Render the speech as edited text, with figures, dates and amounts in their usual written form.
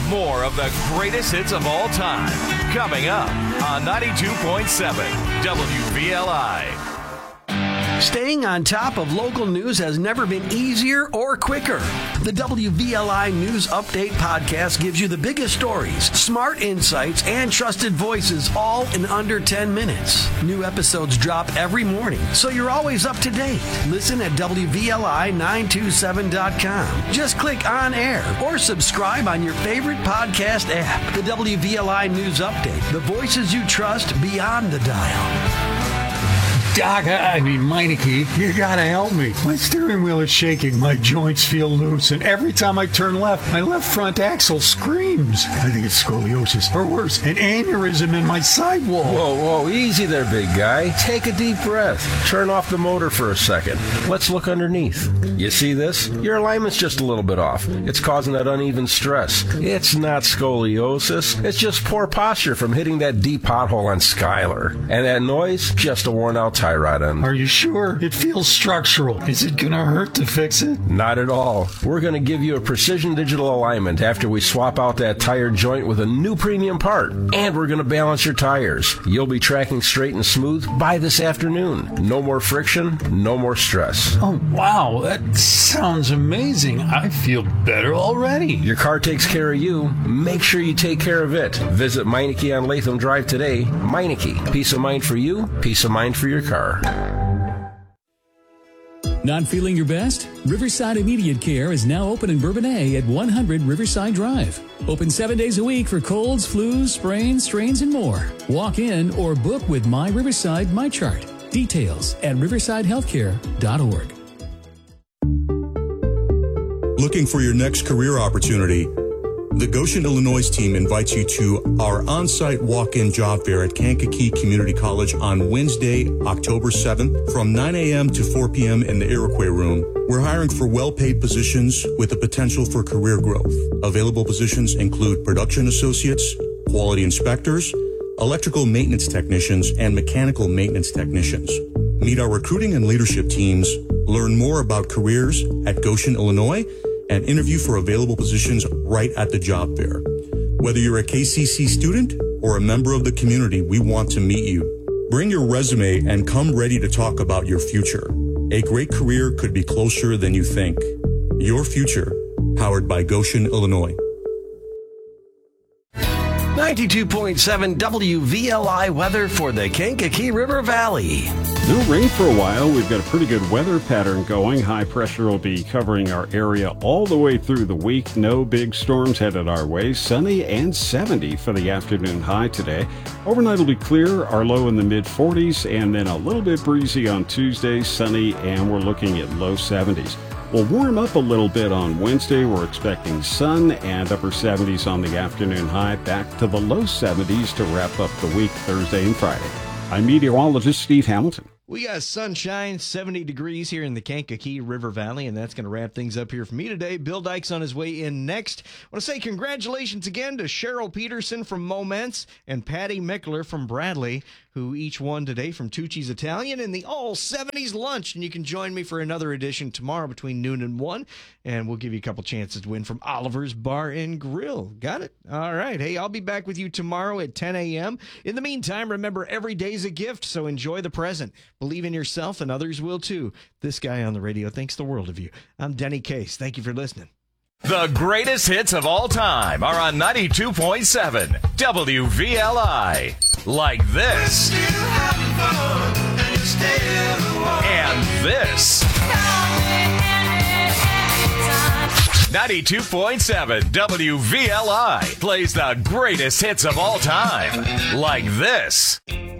More of the greatest hits of all time. Coming up on 92.7 WVLI. Staying on top of local news has never been easier or quicker. The WVLI News Update podcast gives you the biggest stories, smart insights, and trusted voices all in under 10 minutes. New episodes drop every morning, so you're always up to date. Listen at WVLI927.com. Just click on air or subscribe on your favorite podcast app. The WVLI News Update, the voices you trust beyond the dial. Doc, Meineke, you gotta help me. My steering wheel is shaking, my joints feel loose, and every time I turn left, my left front axle screams. I think it's scoliosis, or worse, an aneurysm in my sidewall. Whoa, easy there, big guy. Take a deep breath. Turn off the motor for a second. Let's look underneath. You see this? Your alignment's just a little bit off. It's causing that uneven stress. It's not scoliosis. It's just poor posture from hitting that deep pothole on Schuyler. And that noise, just a worn-out tie rod end. Are you sure? It feels structural. Is it gonna hurt to fix it? Not at all. We're gonna give you a precision digital alignment after we swap out that tire joint with a new premium part. And we're gonna balance your tires. You'll be tracking straight and smooth by this afternoon. No more friction, no more stress. Oh, wow. That sounds amazing. I feel better already. Your car takes care of you. Make sure you take care of it. Visit Meineke on Latham Drive today. Meineke. Peace of mind for you, peace of mind for your car. Not feeling your best? Riverside Immediate Care is now open in Bourbonnais at 100 Riverside Drive. Open 7 days a week for colds, flus, sprains, strains, and more. Walk in or book with My Riverside MyChart. Details at riversidehealthcare.org. Looking for your next career opportunity? The Goshen, Illinois team invites you to our on-site walk-in job fair at Kankakee Community College on Wednesday, October 7th from 9 a.m. to 4 p.m. in the Iroquois Room. We're hiring for well-paid positions with the potential for career growth. Available positions include production associates, quality inspectors, electrical maintenance technicians, and mechanical maintenance technicians. Meet our recruiting and leadership teams, learn more about careers at Goshen, Illinois, and interview for available positions right at the job fair. Whether you're a KCC student or a member of the community, we want to meet you. Bring your resume and come ready to talk about your future. A great career could be closer than you think. Your future, powered by Goshen, Illinois. 92.7 WVLI weather for the Kankakee River Valley. No rain for a while. We've got a pretty good weather pattern going. High pressure will be covering our area all the way through the week. No big storms headed our way. Sunny and 70 for the afternoon high today. Overnight will be clear. Our low in the mid-40s, and then a little bit breezy on Tuesday, sunny, and we're looking at low 70s. We'll warm up a little bit on Wednesday. We're expecting sun and upper 70s on the afternoon high, back to the low 70s to wrap up the week Thursday and Friday. I'm meteorologist Steve Hamilton. We got sunshine, 70 degrees here in the Kankakee River Valley, and that's going to wrap things up here for me today. Bill Dykes on his way in next. I want to say congratulations again to Cheryl Peterson from Moments and Patty Mickler from Bradley, who each won today from Tucci's Italian in the All 70s Lunch. And you can join me for another edition tomorrow between noon and 1, and we'll give you a couple chances to win from Oliver's Bar and Grill. Got it? All right. Hey, I'll be back with you tomorrow at 10 a.m. In the meantime, remember, every day's a gift, so enjoy the present. Believe in yourself, and others will too. This guy on the radio thinks the world of you. I'm Denny Case. Thank you for listening. The greatest hits of all time are on 92.7 WVLI. Like this. And this. 92.7 WVLI plays the greatest hits of all time. Like this.